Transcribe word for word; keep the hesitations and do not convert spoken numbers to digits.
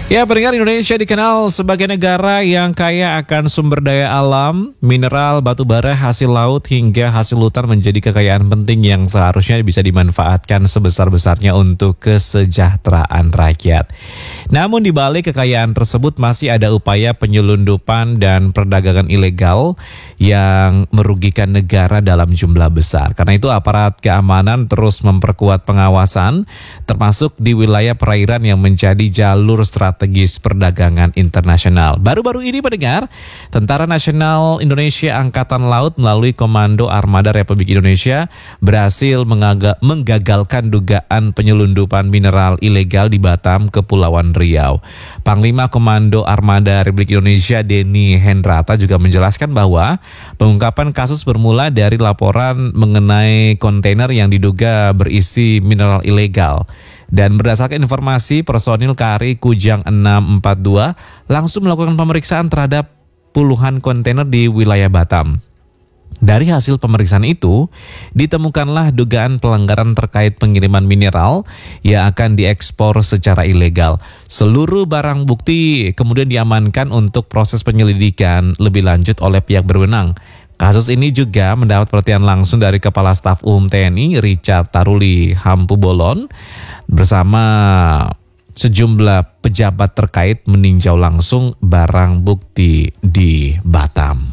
Ya, pendengar, Indonesia dikenal sebagai negara yang kaya akan sumber daya alam, mineral, batu bara, hasil laut, hingga hasil hutan menjadi kekayaan penting yang seharusnya bisa dimanfaatkan sebesar-besarnya untuk kesejahteraan rakyat. Namun di balik kekayaan tersebut masih ada upaya penyelundupan dan perdagangan ilegal yang merugikan negara dalam jumlah besar. Karena itu aparat keamanan terus memperkuat pengawasan, termasuk di wilayah perairan yang menjadi jalur strategis strategis perdagangan internasional. Baru-baru ini, pendengar, Tentara Nasional Indonesia Angkatan Laut melalui Komando Armada Republik Indonesia berhasil mengaga- menggagalkan dugaan penyelundupan mineral ilegal di Batam, Kepulauan Riau. Panglima Komando Armada Republik Indonesia Denny Hendrata juga menjelaskan bahwa pengungkapan kasus bermula dari laporan mengenai kontainer yang diduga berisi mineral ilegal. Dan berdasarkan informasi, personil K R I Kujang enam empat dua langsung melakukan pemeriksaan terhadap puluhan kontainer di wilayah Batam. Dari hasil pemeriksaan itu, ditemukanlah dugaan pelanggaran terkait pengiriman mineral yang akan diekspor secara ilegal. Seluruh barang bukti kemudian diamankan untuk proses penyelidikan lebih lanjut oleh pihak berwenang. Kasus ini juga mendapat perhatian langsung dari Kepala Staf Umum T N I Richard Taruli Hampubolon bersama sejumlah pejabat terkait meninjau langsung barang bukti di Batam.